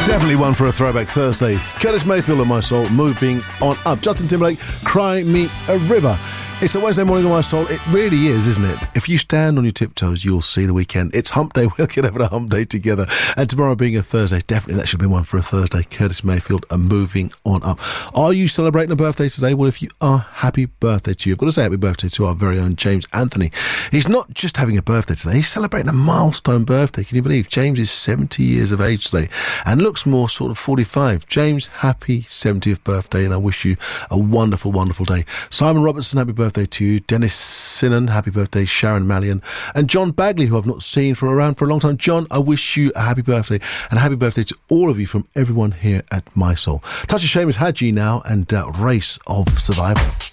Definitely one for a Throwback Thursday. Curtis Mayfield and My Soul, moving on up. Justin Timberlake, Cry Me a River. It's a Wednesday morning on My Soul. It really is, isn't it? If you stand on your tiptoes, you'll see the weekend. It's hump day. We'll get over the hump day together. And tomorrow being a Thursday, definitely that should be one for a Thursday. Curtis Mayfield and moving on up. Are you celebrating a birthday today? Well, if you are, happy birthday to you. I've got to say happy birthday to our very own James Anthony. He's not just having a birthday today, he's celebrating a milestone birthday. Can you believe? James is 70 years of age today and looks more sort of 45. James, happy 70th birthday, and I wish you a wonderful, wonderful day. Simon Robertson, happy birthday to you. Dennis Sinan, happy birthday. Sharon Mallion and John Bagley, who I've not seen for a long time. John, I wish you a happy birthday, and a happy birthday to all of you from everyone here at My Soul. Touch of Shame is Haji now, and Race of Survival.